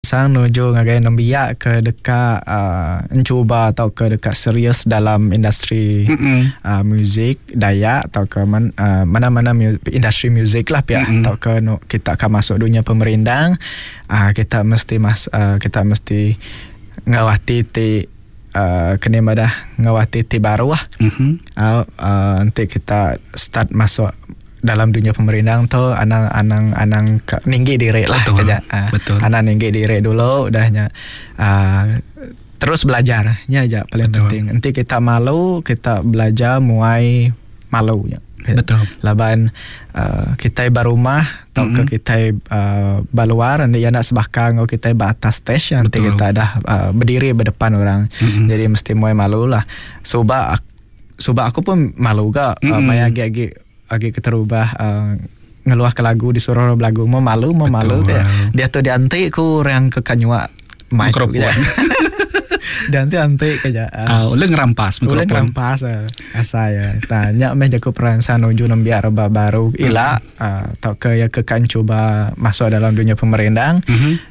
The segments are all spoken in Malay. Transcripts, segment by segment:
perangsang nuju ngagai nambiak ke dekat mencuba atau ke dekat serius dalam industri muzik Dayak atau ke mana-mana industri muzik lah pihak atau ke kita akan masuk dunia pemerintah, kita mesti ngawati kena madah ngawati baru lah. Nanti kita start masuk dalam dunia pemerintahan tu anang ninggi diri lah. Betul. Anang ninggi diri dulu udahnya, terus belajarnya aja paling penting. Nanti kita malu, kita belajar muai malunya. Betul. Laban kita barumah atau ke kita baluar, nanti nak sebahkan kita atas stage, nanti kita dah berdiri berdepan orang. Jadi mesti muai malu lah. Sebab aku pun malu juga, maya agi keterubah ngeluah ke lagu disuruh lagu mau malu dia tu diantik ku orang ke kanyua mikrofon diantik aja uleng rampas asa ya tanya meh jago perangsang nuju nambiar baru ila atau ke kan coba masuk dalam dunia pemerintahan.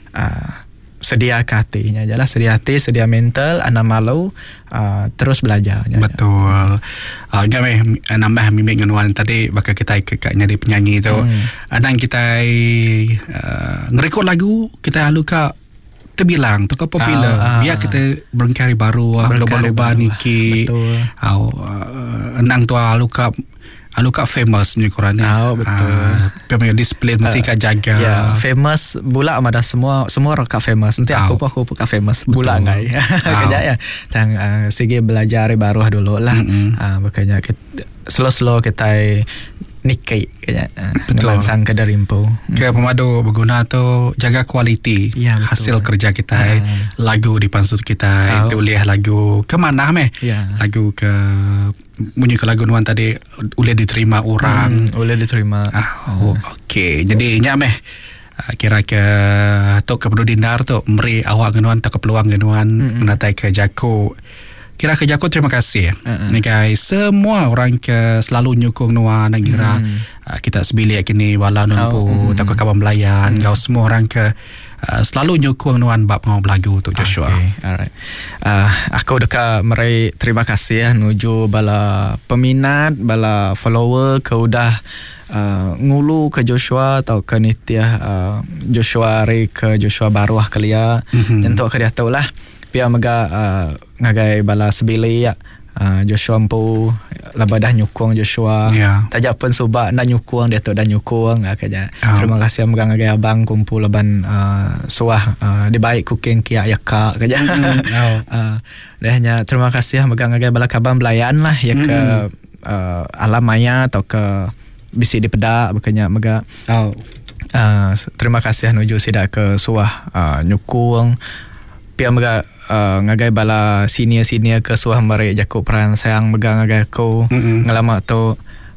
Sedia hatinya jelas, sedia hati, sedia mental, anak malu, terus belajar. Betul. Enggak nambah mimik nganuan tadi bakal kita ikutnya di penyanyi tu. Adang kita ngerekod lagu kita haluka terbilang tu ke popular. Biar kita berkarya baru, loba-loba niki. Betul. Enang tu haluka famous ni korang ni. Betul. Pemain display mesti kau jaga. Ya, famous pula ada semua reka famous. Nanti aku pun famous pula ngai. Kerja ya. Tang segi belajar baru dulu lah. Makanya slow kita nikai kayaknya ngelangsang ke darimpo. Ke pemadu berguna tu jaga kualiti hasil kerja kita, lagu di pansut kita, itu lihat lagu ke mana lagu ke bunyi ke lagu nuan tadi boleh diterima orang, boleh diterima. Okey, jadi nyameh kira ke tu keperlu dindar tu meri awak genuan tak kepeluang genuan menatai ke Jako. Kira ke Jako, terima kasih ni guys, semua orang ke selalu nyukung nuan kira kita sebilik kini walau nampu tak kawan melayan kau semua orang ke selalu nyukung nuan bab mau lagu tu Joshua. Alright. Aku dekat meri terima kasih nuju bala peminat, bala follower ke udah ngulu ke Joshua atau ke Nitya Joshua Ari ke Joshua Baruah kelia untuk ke dia tahu lah pia mega ngagai bala sebili ya Joshua empu laba dah nyukung Joshua tajak pun subak nak nyukung dia tu dah nyukung akanya. Terima kasih mega ngagai abang kumpul laban suah di baik cooking kia yaka kaja. Dahnya terima kasih mega ngagai bala kaban belayan lah ya ke alam maya atau ke bisi di pedak makanya mega terima kasih nuju sidak ke suah nyukung pia mega ngagai bala senior ke suah mari Jako perangsang mega ngagai ko ngelama tu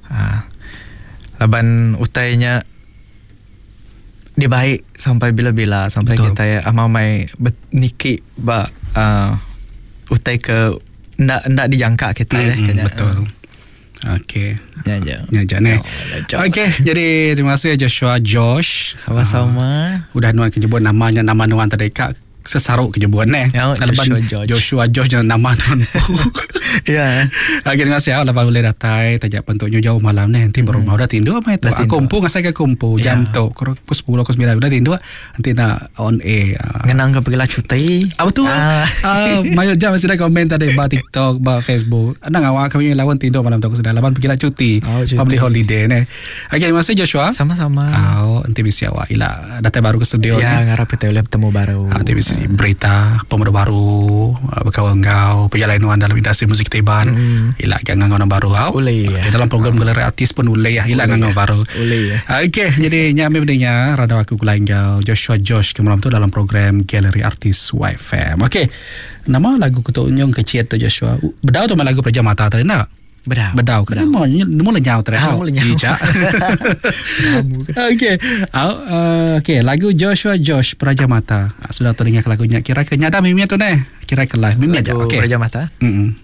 laban utainya dibaik sampai bila-bila sampai kita ya amamai niki ba utai ke ndak dijangka kita kayaknya. Betul. Okey. Ya. Okey, jadi terima kasih Josh. Sama-sama. Udah nuan kejebut nama nuan tadi kak sesaruk kejebut Joshua Josh nama nuan. Ya. Okey, terima kasih lepas boleh datai tajak pentuknya jauh malam ni nanti baru mau dah tindu apa itu. Aku kumpul ngasai ke kumpul jam tu pukul 10 ke 9 udah tindu nanti nak on air. Ngenang ke pergilah cuti. Betul. Mayo jam masih dah komen tadi ba TikTok, ba Facebook. Nang awak kami lawan tindu malam tu aku sudah lawan pergilah cuti. Public holiday ni. Okey, terima kasih Joshua. Sama-sama. Nanti bisa awak ila datai baru ke studio ni. Ya, ngarap kita boleh bertemu baru. Nanti bisa berita pemuda baru berkawan kau perjalanan dalam industri musik Teban. Ila gangan baru dalam program galeri artis pun ulai gangan baru. Okey, jadi nyame bedanya rada aku kulain kau Josh ke malam tu dalam program galeri artis YFM. Okey, nama lagu ketuk unyong kecil tu Joshua bedau tu lagu Praja Mata tadi nak bedau kan mau lenyau tadi ija. Okey, lagu Josh Praja Mata sudah teringat lagunya kira ke nyata mimia tu kira ke live mimia aja. Okey, Praja Mata.